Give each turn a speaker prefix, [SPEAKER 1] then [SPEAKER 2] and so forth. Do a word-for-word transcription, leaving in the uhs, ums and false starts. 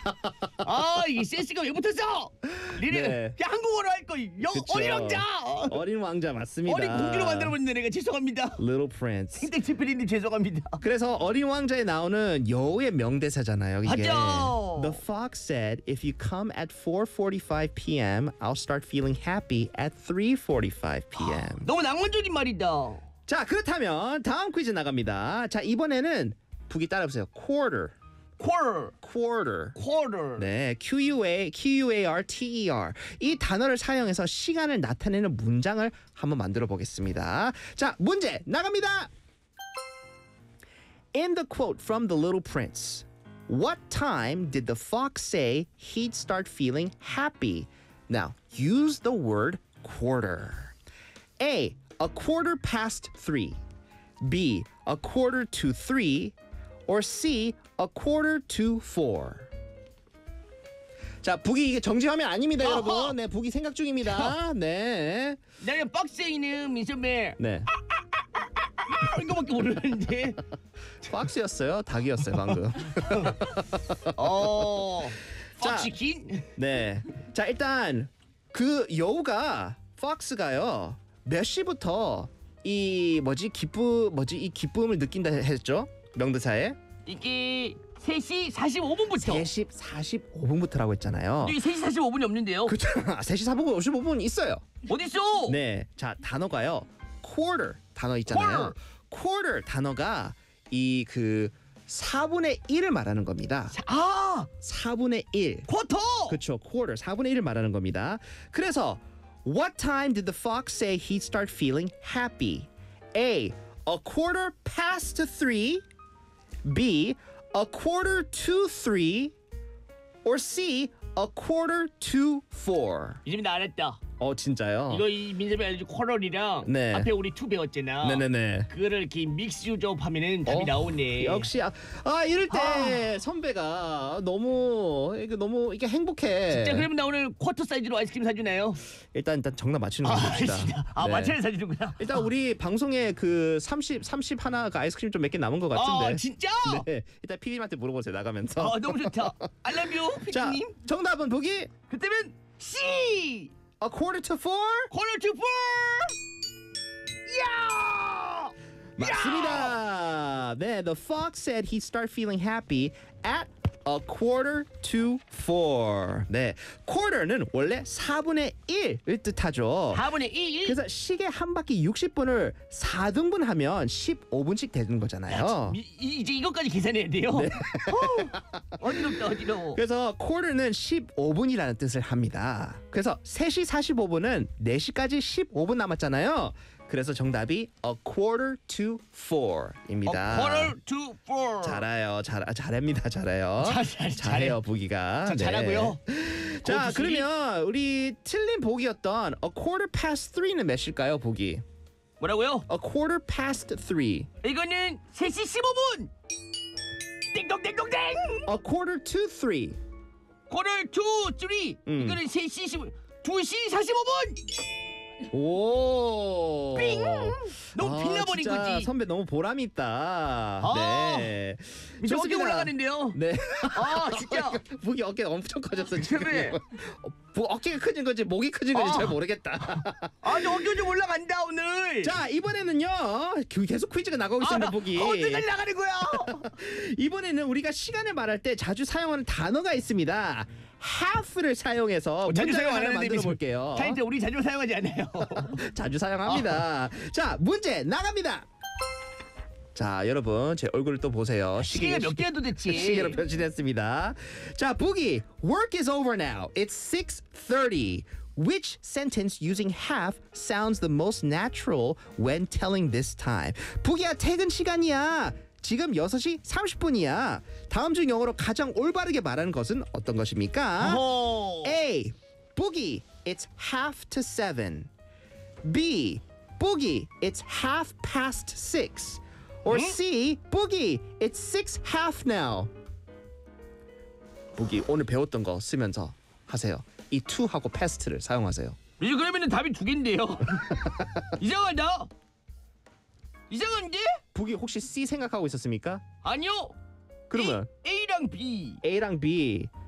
[SPEAKER 1] 아 이게 센스가 왜 붙었어? 니네
[SPEAKER 2] 네.
[SPEAKER 1] 그냥 한국어로 할 거. 영
[SPEAKER 2] 그쵸.
[SPEAKER 1] 어린 왕자.
[SPEAKER 2] 어린 왕자 맞습니다.
[SPEAKER 1] 어린 공주로 만들어버렸네 내가. 죄송합니다.
[SPEAKER 2] Little Prince.
[SPEAKER 1] 생땡치피디님 죄송합니다.
[SPEAKER 2] 그래서 어린 왕자에 나오는 여우의 명대사잖아요. 이게.
[SPEAKER 1] 맞죠.
[SPEAKER 2] The fox said, "If you come at four forty-five p.m., I'll start feeling happy at three forty-five p.m."
[SPEAKER 1] 너무 낭만적인 말이다.
[SPEAKER 2] 자, 그렇다면 다음 퀴즈 나갑니다. 자, 이번에는 북이 따라해보세요. Quarter.
[SPEAKER 1] quarter,
[SPEAKER 2] Quarter.
[SPEAKER 1] quarter.
[SPEAKER 2] 네, Q-U-A, Q-U-A-R-T-E-R. 이 단어를 사용해서 시간을 나타내는 문장을 한번 만들어 보겠습니다. 자, 문제 나갑니다. In the quote from The Little Prince, what time did the fox say he'd start feeling happy? Now, use the word quarter. A, a quarter past three. B, a quarter to three. Or C, a quarter to four. 자, 북이 이게 정지 화면 아닙니다,
[SPEAKER 1] 어허.
[SPEAKER 2] 여러분. 네, 북이 생각 중입니다. 네.
[SPEAKER 1] 나는 박스에는 민선배
[SPEAKER 2] 네.
[SPEAKER 1] 이거밖에 모르는데.
[SPEAKER 2] 박스였어요. 닭이었어요, 방금.
[SPEAKER 1] 어,
[SPEAKER 2] 자.
[SPEAKER 1] 박치킨.
[SPEAKER 2] 네. 자, 일단 그 여우가 폭스가요. 몇 시부터 이 뭐지? 기쁨 뭐지? 이 기쁨을 느낀다 했죠? 명대사에
[SPEAKER 1] 이게 세 시 사십오 분부터.
[SPEAKER 2] 세 시 사십오 분부터라고 했잖아요.
[SPEAKER 1] 여기 세 시 사십오 분이 없는데요.
[SPEAKER 2] 그쵸? 세 시 사십오 분, 오십오 분 있어요.
[SPEAKER 1] 어딨어?
[SPEAKER 2] 네, 자 단어가요. quarter 단어 있잖아요. quarter 단어가 이 그 사분의 일을 말하는 겁니다.
[SPEAKER 1] 아,
[SPEAKER 2] 사분의 일.
[SPEAKER 1] 쿼터.
[SPEAKER 2] 그렇죠. quarter 사분의 일을 말하는 겁니다. 그래서 what time did the fox say he'd start feeling happy? A, a quarter past three. B, a quarter to three. Or C, a quarter to four.
[SPEAKER 1] 이제 나 알았다.
[SPEAKER 2] 어 진짜요?
[SPEAKER 1] 이거 이 민섭이 알려준 쿼럴이랑
[SPEAKER 2] 네.
[SPEAKER 1] 앞에 우리 투 배웠잖아.
[SPEAKER 2] 네네네.
[SPEAKER 1] 그거를 이렇게 믹스 조합하면은 답이
[SPEAKER 2] 어,
[SPEAKER 1] 나오네.
[SPEAKER 2] 역시 아, 아 이럴 때 선배가 너무 이게 너무 이게 행복해.
[SPEAKER 1] 자, 그러면 나 오늘 쿼터 사이즈로 아이스크림 사주나요?
[SPEAKER 2] 일단 일단 정답 맞추는 거
[SPEAKER 1] 아,
[SPEAKER 2] 봅시다.
[SPEAKER 1] 진짜. 아,
[SPEAKER 2] 네.
[SPEAKER 1] 맞춰야 사주는구나.
[SPEAKER 2] 일단 우리 방송에 그 삼십 삼십 하나 그 아이스크림 좀 몇 개 남은 것 같은데.
[SPEAKER 1] 아, 진짜?
[SPEAKER 2] 네. 일단 피디님한테 물어보세요 나가면서.
[SPEAKER 1] 아, 너무 좋다. I love you,
[SPEAKER 2] 자,
[SPEAKER 1] 피디님.
[SPEAKER 2] 정답은 보기
[SPEAKER 1] 그때면 C.
[SPEAKER 2] a quarter to four.
[SPEAKER 1] 쿼터 투 포. 야!
[SPEAKER 2] 맞습니다. 네, the fox said he'd start feeling happy at a quarter to four. 네, quarter는 원래 사분의 일을 뜻하죠.
[SPEAKER 1] 사분의 일.
[SPEAKER 2] 그래서 시계 한 바퀴 육십 분을 사 등분 하면 십오 분씩 되는 거잖아요.
[SPEAKER 1] 이, 이- 이제 이것까지 계산해야 돼요.
[SPEAKER 2] 네.
[SPEAKER 1] 어, 어지럽다 어지러워.
[SPEAKER 2] 그래서 quarter는 십오 분이라는 뜻을 합니다. 그래서 세 시 사십오 분은 네 시까지 십오 분 남았잖아요. 그래서 정답이 a quarter to four입니다.
[SPEAKER 1] 쿼터 투 포.
[SPEAKER 2] 잘해요. 잘 잘합니다. 잘해요.
[SPEAKER 1] 잘, 잘,
[SPEAKER 2] 잘해요, 보기가.
[SPEAKER 1] 저 잘하고요.
[SPEAKER 2] 자,
[SPEAKER 1] 어, 부수기?
[SPEAKER 2] 그러면 우리 틀린 보기였던 a quarter past three는 몇 시일까요, 보기?
[SPEAKER 1] 뭐라고요?
[SPEAKER 2] A quarter past three.
[SPEAKER 1] 이거는 세 시 십오 분. 띵동띵동띵.
[SPEAKER 2] A quarter to three.
[SPEAKER 1] 쿼터 투 쓰리.
[SPEAKER 2] 음.
[SPEAKER 1] 이거는 세 시 십오 분. 두 시 사십오 분.
[SPEAKER 2] 오.
[SPEAKER 1] 삥! 너무
[SPEAKER 2] 아,
[SPEAKER 1] 빛나버린
[SPEAKER 2] 진짜
[SPEAKER 1] 거지.
[SPEAKER 2] 선배 너무 보람 있다.
[SPEAKER 1] 아.
[SPEAKER 2] 네.
[SPEAKER 1] 이제 어깨
[SPEAKER 2] 좋습니다.
[SPEAKER 1] 올라가는데요.
[SPEAKER 2] 네.
[SPEAKER 1] 아, 진짜.
[SPEAKER 2] 목이 어깨가 엄청 커졌어 지금.
[SPEAKER 1] 그래.
[SPEAKER 2] 어, 뭐 어깨가 커진 건지 목이 커진 건지
[SPEAKER 1] 아.
[SPEAKER 2] 잘 모르겠다.
[SPEAKER 1] 아, 저 어깨 좀 올라간다 오늘.
[SPEAKER 2] 자, 이번에는요. 그- 계속 퀴즈가 나가고 있습니다,
[SPEAKER 1] 아,
[SPEAKER 2] 보기.
[SPEAKER 1] 어디까지 나가는 거야?
[SPEAKER 2] 이번에는 우리가 시간을 말할 때 자주 사용하는 단어가 있습니다. half를 사용해서
[SPEAKER 1] 자주
[SPEAKER 2] 문장을
[SPEAKER 1] 사용 안
[SPEAKER 2] 하나
[SPEAKER 1] 하는데
[SPEAKER 2] 만들어 볼게요.
[SPEAKER 1] 자, 이제 우리 자주 사용하지 않아요.
[SPEAKER 2] 자주 사용합니다. 자, 문제 나갑니다. 자, 여러분 제 얼굴을 또 보세요.
[SPEAKER 1] 시계가 몇 개야 도대체?
[SPEAKER 2] 시계로 변신했습니다. 자, 보기. Work is over now. It's six thirty. Which sentence using half sounds the most natural when telling this time? 보기야, 퇴근 시간이야. 지금 여섯 시 삼십 분이야. 다음 중 영어로 가장 올바르게 말하는 것은 어떤 것입니까?
[SPEAKER 1] 어허.
[SPEAKER 2] A. Boogie, it's half to seven. B. Boogie, it's half past six. Or
[SPEAKER 1] 응?
[SPEAKER 2] C. Boogie, it's six half now. Boogie, 오늘 배웠던 거 쓰면서 하세요. 이 to하고 past를 사용하세요.
[SPEAKER 1] 이제 그러면은 답이 두 개인데요. 이상하다. 이상한데?
[SPEAKER 2] Boogie 혹시 C 생각하고 있었습니까?
[SPEAKER 1] 아니요.
[SPEAKER 2] 그러면
[SPEAKER 1] A, A랑 B.
[SPEAKER 2] A랑 B.